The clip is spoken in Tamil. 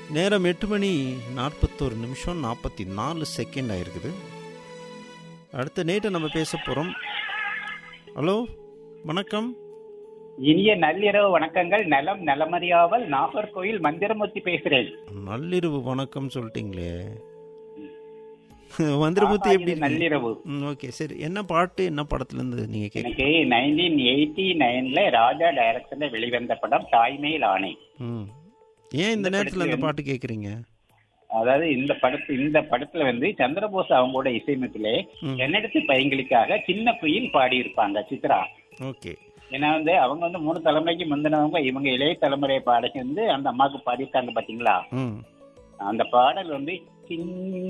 நேரம் 8:41:44 ஆயிருக்குது. அடுத்த நேற்று நம்ம பேச போகிறோம். ஹலோ, வணக்கம். இனிய நள்ளிரவு வணக்கங்கள். நலம் நலமறியாவல் நாகர்கோயில் மந்திரமூர்த்தி பேசுறேன். நள்ளிரவு வணக்கம் சொல்லிட்டீங்களே. மந்திரமூர்த்தி எப்படி நள்ளிரவு? ஓகே, சரி. என்ன பாட்டு, என்ன படத்துல இருந்து நீங்க எனக்கு 1989 ராஜா டைரக்ஷன்ல வெளிவந்த படம் தாய்மேல் ஆணை. ஏன் இந்த நேரத்துல இந்த பாட்டு கேக்குறீங்க? அதாவது இந்த படத்துல சந்திரபோஸ் அவங்களோட இசையமைப்பிலே என்னிடத்து பையங்களுக்காக சின்ன குயில் பாடி இருப்பாங்க சித்ரா. ஓகே. ஏன்னா அவங்க 3 தலைமுறைக்கு முந்தினவங்க, இவங்க இளைய தலைமுறை பாடகி அந்த அம்மாவுக்கு பாடியிருக்காங்க பாத்தீங்களா. அந்த பாடல் சின்ன